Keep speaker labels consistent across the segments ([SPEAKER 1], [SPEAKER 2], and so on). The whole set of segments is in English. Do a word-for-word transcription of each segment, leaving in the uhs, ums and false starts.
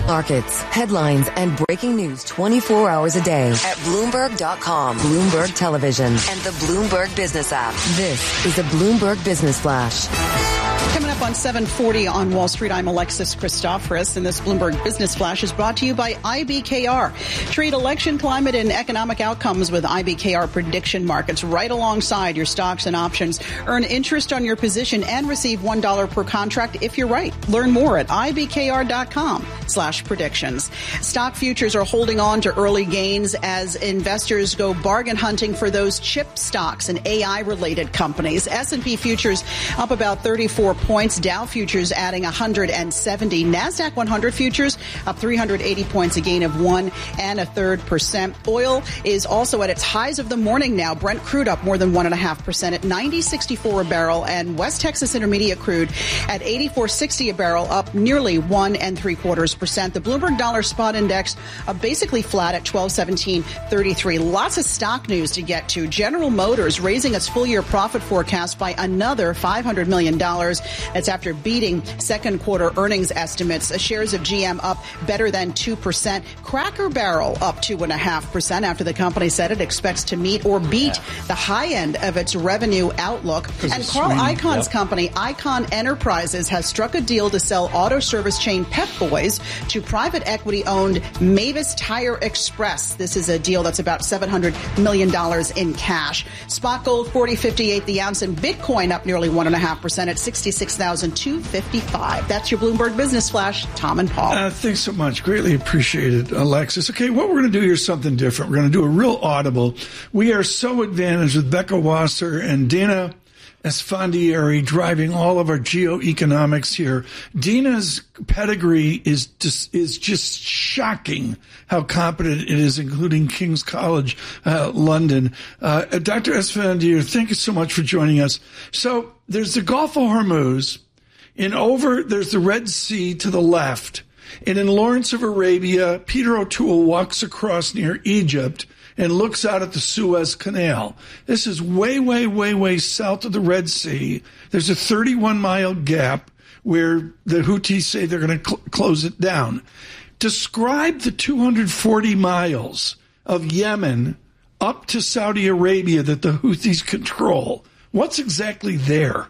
[SPEAKER 1] Markets, headlines, and breaking news twenty-four hours a day at Bloomberg dot com, Bloomberg Television, and the Bloomberg Business app. This is the Bloomberg Business Flash.
[SPEAKER 2] Coming up on seven forty on Wall Street, I'm Alexis Christoforous, and this Bloomberg Business Flash is brought to you by I B K R. Trade election, climate, and economic outcomes with I B K R prediction markets right alongside your stocks and options. Earn interest on your position and receive one dollar per contract if you're right. Learn more at I B K R dot com slash predictions. Stock futures are holding on to early gains as investors go bargain hunting for those chip stocks and A I-related companies. S and P futures up about thirty-four points. Dow futures adding one hundred seventy. NASDAQ one hundred futures up three hundred eighty points, a gain of one and a third percent. Oil is also at its highs of the morning now. Brent crude up more than one and a half percent at ninety sixty-four a barrel, and West Texas Intermediate crude at eighty-four sixty a barrel, up nearly one and three quarters percent. The Bloomberg Dollar Spot Index uh, basically flat at twelve seventeen thirty-three. Lots of stock news to get to. General Motors raising its full year profit forecast by another five hundred million dollars. That's after beating second quarter earnings estimates. Shares of G M up better than two percent. Cracker Barrel up two point five percent after the company said it expects to meet or beat the high end of its revenue outlook. And Carl Icahn's yep. company, Icahn Enterprises, has struck a deal to sell auto service chain Pep Boys to private equity-owned Mavis Tire Express. This is a deal that's about seven hundred million dollars in cash. Spot gold forty fifty-eight the ounce, and Bitcoin up nearly one point five percent at sixty-six thousand two hundred fifty-five. That's your Bloomberg Business Flash. Tom and Paul.
[SPEAKER 3] Uh, thanks so much. Greatly appreciated, Alexis. Okay, what we're going to do here is something different. We're going to do a real audible. We are so advantaged with Becca Wasser and Dina Esfandiari driving all of our geoeconomics here. Dina's pedigree is just, is just shocking how competent it is, including King's College, uh, London. Uh, Doctor Esfandiari, thank you so much for joining us. So there's the Gulf of Hormuz, and over there's the Red Sea to the left. And in Lawrence of Arabia, Peter O'Toole walks across near Egypt and looks out at the Suez Canal. This is way, way, way, way south of the Red Sea. There's a thirty-one mile gap where the Houthis say they're going to cl- close it down. Describe the two hundred forty miles of Yemen up to Saudi Arabia that the Houthis control. What's exactly there?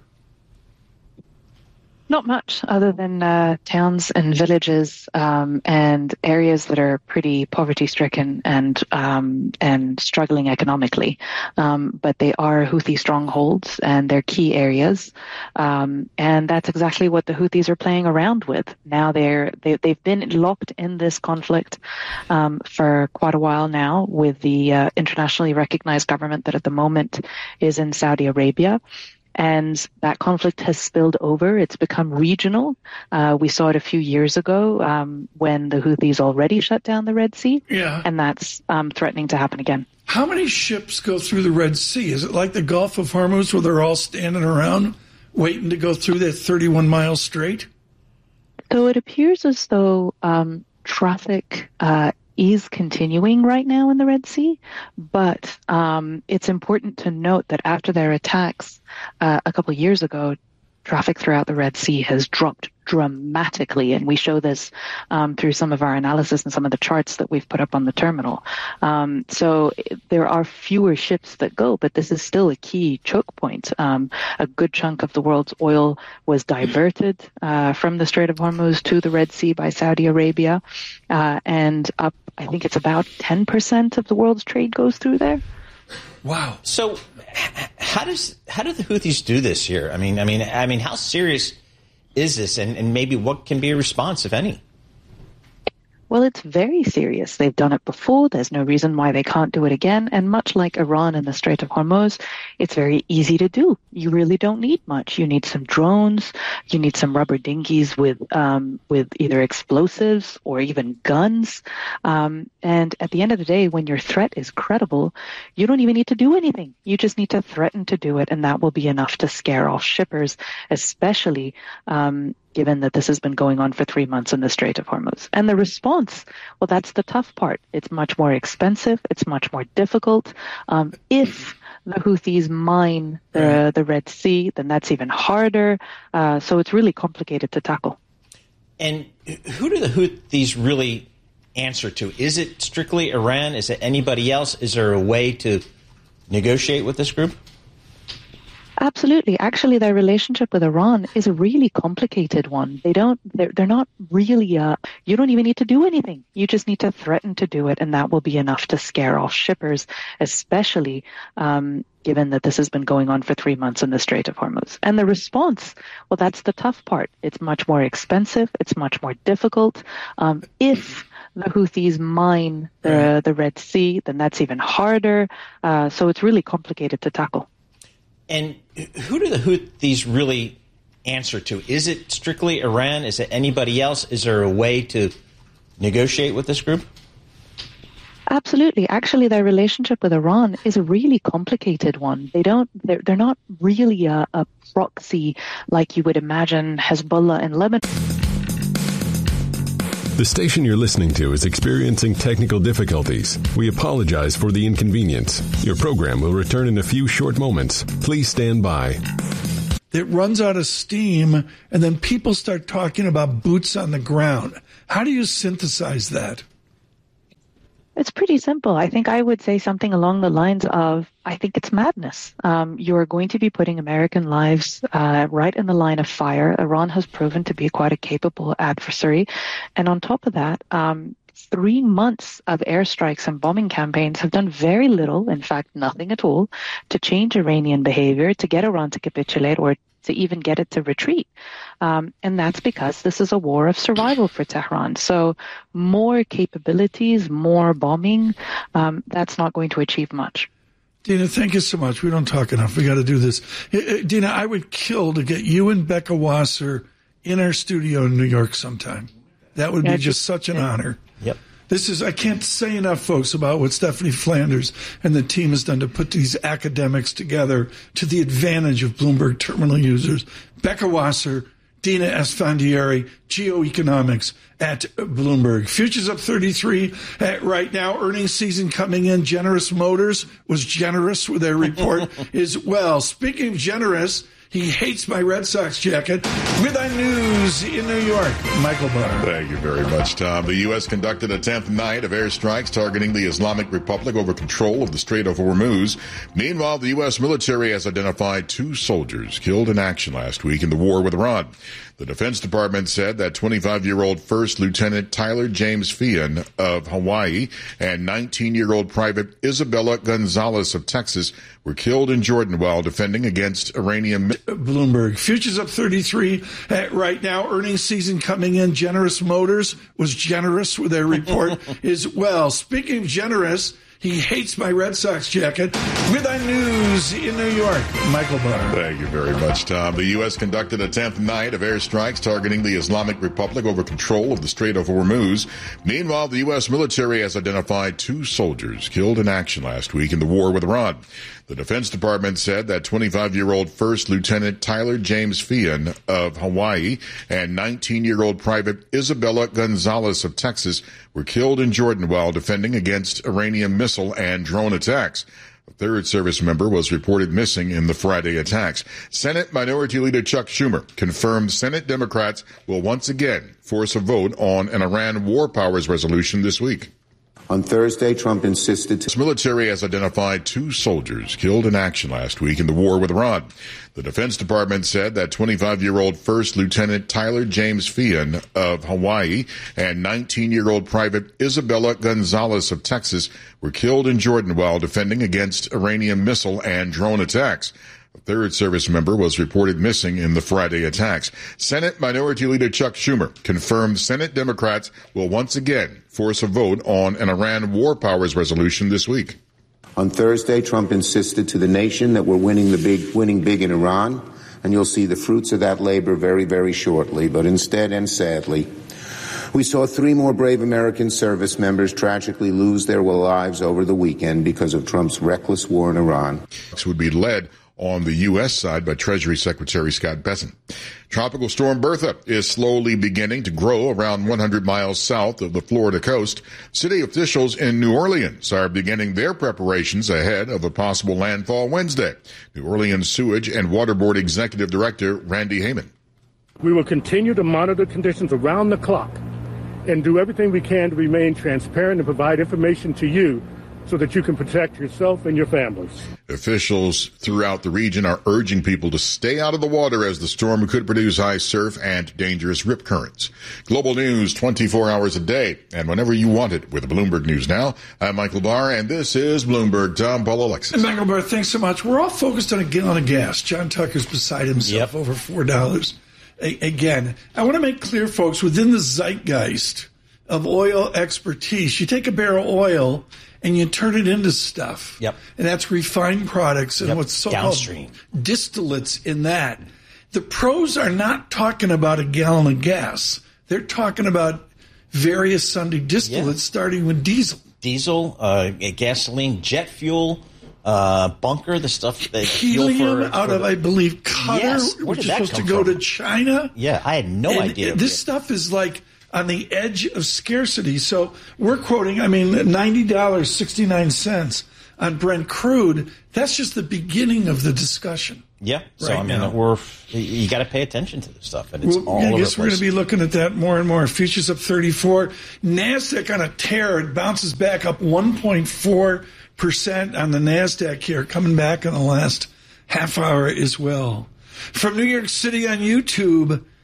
[SPEAKER 4] Not much other than uh, towns and villages um, and areas that are pretty poverty-stricken and um, and struggling economically. Um, but they are Houthi strongholds and they're key areas. Um, and that's exactly what the Houthis are playing around with. Now they're, they, they've been locked in this conflict um, for quite a while now with the uh, internationally recognized government that at the moment is in Saudi Arabia. And that conflict has spilled over. It's become regional. Uh, we saw it a few years ago um, when the Houthis already shut down the Red Sea.
[SPEAKER 3] Yeah.
[SPEAKER 4] And that's um, threatening to happen again.
[SPEAKER 3] How many ships go through the Red Sea? Is it like the Gulf of Hormuz where they're all standing around waiting to go through that thirty-one miles straight?
[SPEAKER 4] So it appears as though um, traffic uh is continuing right now in the Red Sea, but um, it's important to note that after their attacks uh, a couple of years ago, traffic throughout the Red Sea has dropped dramatically, and we show this um, through some of our analysis and some of the charts that we've put up on the terminal. Um, so there are fewer ships that go, but this is still a key choke point. Um, a good chunk of the world's oil was diverted uh, from the Strait of Hormuz to the Red Sea by Saudi Arabia, uh, and up, I think it's about ten percent of the world's trade goes through there.
[SPEAKER 3] Wow.
[SPEAKER 5] So how does how do the Houthis do this here? I mean, I mean, I mean, how serious is this, and, and maybe what can be a response, if any?
[SPEAKER 4] Well, it's very serious. They've done it before. There's no reason why they can't do it again. And much like Iran and the Strait of Hormuz, it's very easy to do. You really don't need much. You need some drones. You need some rubber dinghies with um, with either explosives or even guns. Um, and at the end of the day, when your threat is credible, you don't even need to do anything. You just need to threaten to do it, and that will be enough to scare off shippers, especially um given that this has been going on for three months in the Strait of Hormuz. And the response, well, that's the tough part. It's much more expensive. It's much more difficult. Um, if the Houthis mine the, the Red Sea, then that's even harder. Uh, so it's really complicated to tackle.
[SPEAKER 5] And who do the Houthis really answer to? Is it strictly Iran? Is it anybody else? Is there a way to negotiate with this group?
[SPEAKER 4] Absolutely. Actually, their relationship with Iran is a really complicated one. They don't, they're, they're not really, uh, you don't even need to do anything. You just need to threaten to do it, and that will be enough to scare off shippers, especially um, given that this has been going on for three months in the Strait of Hormuz. And the response, well, that's the tough part. It's much more expensive. It's much more difficult. Um, if the Houthis mine the, the Red Sea, then that's even harder. Uh, so it's really complicated to tackle.
[SPEAKER 5] And who do the Houthis really answer to? Is it strictly Iran? Is it anybody else? Is there a way to negotiate with this group?
[SPEAKER 4] Absolutely. Actually, their relationship with Iran is a really complicated one. They don't, they're, they're not really a, a proxy like you would imagine Hezbollah in Lebanon.
[SPEAKER 6] The station you're listening to is experiencing technical difficulties. We apologize for the inconvenience. Your program will return in a few short moments. Please stand by.
[SPEAKER 3] It runs out of steam, and then people start talking about boots on the ground. How do you synthesize that?
[SPEAKER 4] It's pretty simple. I think I would say something along the lines of, I think it's madness. Um, you're going to be putting American lives uh, right in the line of fire. Iran has proven to be quite a capable adversary. And on top of that, um, three months of airstrikes and bombing campaigns have done very little, in fact, nothing at all, to change Iranian behavior, to get Iran to capitulate or to even get it to retreat. Um, and that's because this is a war of survival for Tehran. So more capabilities, more bombing, um, that's not going to achieve much.
[SPEAKER 3] Dina, thank you so much. We don't talk enough. We got to do this. Dina, I would kill to get you and Becca Wasser in our studio in New York sometime. That would be just such an honor.
[SPEAKER 5] Yep.
[SPEAKER 3] This is, I can't say enough, folks, about what Stephanie Flanders and the team has done to put these academics together to the advantage of Bloomberg terminal users. Becca Wasser, Dina Esfandiari, Geoeconomics at Bloomberg. Futures up thirty-three at right now. Earnings season coming in. Generous Motors was generous with their report as well. Speaking of generous, he hates my Red Sox jacket. With our news in New York, Michael Barr.
[SPEAKER 7] Thank you very much, Tom. The U S conducted a tenth night of airstrikes targeting the Islamic Republic over control of the Strait of Hormuz. Meanwhile, the U S military has identified two soldiers killed in action last week in the war with Iran. The Defense Department said that twenty-five-year-old First Lieutenant Tyler James Feehan of Hawaii and nineteen-year-old Private Isabella Gonzalez of Texas were killed in Jordan while defending against Iranian...
[SPEAKER 3] Bloomberg. Futures up thirty-three at right now. Earnings season coming in. Generous Motors was generous with their report as well. Speaking of generous, he hates my Red Sox jacket. With our news in New York, Michael Barr.
[SPEAKER 7] Thank you very much, Tom. The U S conducted a tenth night of airstrikes targeting the Islamic Republic over control of the Strait of Hormuz. Meanwhile, the U S military has identified two soldiers killed in action last week in the war with Iran. The Defense Department said that twenty-five-year-old First Lieutenant Tyler James Feehan of Hawaii and nineteen-year-old Private Isabella Gonzalez of Texas were killed in Jordan while defending against Iranian missile and drone attacks. A third service member was reported missing in the Friday attacks. Senate Minority Leader Chuck Schumer confirmed Senate Democrats will once again force a vote on an Iran war powers resolution this week.
[SPEAKER 8] On Thursday, Trump insisted...
[SPEAKER 7] The military has identified two soldiers killed in action last week in the war with Iran. The Defense Department said that twenty-five-year-old First Lieutenant Tyler James Feehan of Hawaii and nineteen-year-old Private Isabella Gonzalez of Texas were killed in Jordan while defending against Iranian missile and drone attacks. A third service member was reported missing in the Friday attacks. Senate Minority Leader Chuck Schumer confirmed Senate Democrats will once again force a vote on an Iran war powers resolution this week.
[SPEAKER 8] On Thursday, Trump insisted to the nation that we're winning the big, winning big in Iran, and you'll see the fruits of that labor very, very shortly. But instead and sadly, we saw three more brave American service members tragically lose their lives over the weekend because of Trump's reckless war in Iran.
[SPEAKER 7] This would be led on the U S side by Treasury Secretary Scott Bessent. Tropical storm Bertha is slowly beginning to grow around one hundred miles south of the Florida coast. City officials in New Orleans are beginning their preparations ahead of a possible landfall Wednesday. New Orleans Sewage and Water Board Executive Director Randy Heyman.
[SPEAKER 9] We will continue to monitor conditions around the clock and do everything we can to remain transparent and provide information to you so that you can protect yourself and your families.
[SPEAKER 7] Officials throughout the region are urging people to stay out of the water as the storm could produce high surf and dangerous rip currents. Global news twenty-four hours a day and whenever you want it with Bloomberg News Now. I'm Michael Barr, and this is Bloomberg. Tom, Paul, Alexis.
[SPEAKER 3] And Michael Barr, thanks so much. We're all focused on a gallon of gas. John Tucker's beside himself,
[SPEAKER 5] yep.
[SPEAKER 3] over four dollars. A- again, I want to make clear, folks, within the zeitgeist of oil expertise, you take a barrel of oil and you turn it into stuff.
[SPEAKER 5] Yep.
[SPEAKER 3] And that's refined products and
[SPEAKER 5] yep.
[SPEAKER 3] what's so-called
[SPEAKER 5] downstream
[SPEAKER 3] distillates in that. The pros are not talking about a gallon of gas. They're talking about various Sunday distillates, yeah. starting with diesel.
[SPEAKER 5] Diesel, uh, gasoline, jet fuel, uh, bunker, the stuff that
[SPEAKER 3] helium
[SPEAKER 5] for,
[SPEAKER 3] out
[SPEAKER 5] for
[SPEAKER 3] of,
[SPEAKER 5] the,
[SPEAKER 3] I believe, Qatar,
[SPEAKER 5] yes.
[SPEAKER 3] which is
[SPEAKER 5] that
[SPEAKER 3] supposed to
[SPEAKER 5] come
[SPEAKER 3] go
[SPEAKER 5] from?
[SPEAKER 3] to China.
[SPEAKER 5] Yeah, I had no
[SPEAKER 3] and
[SPEAKER 5] idea.
[SPEAKER 3] This stuff is like on the edge of scarcity. So we're quoting, I mean, ninety dollars and sixty-nine cents on Brent crude. That's just the beginning of the discussion.
[SPEAKER 5] Yeah. So,
[SPEAKER 3] right
[SPEAKER 5] I mean,
[SPEAKER 3] now.
[SPEAKER 5] we're, you got to pay attention to this stuff. And it's
[SPEAKER 3] well,
[SPEAKER 5] all
[SPEAKER 3] I
[SPEAKER 5] over
[SPEAKER 3] guess
[SPEAKER 5] the
[SPEAKER 3] we're
[SPEAKER 5] place.
[SPEAKER 3] going to be looking at that more and more. Futures up thirty-four. NASDAQ on a tear. It bounces back up one point four percent on the NASDAQ here, coming back in the last half hour as well. From New York City on YouTube,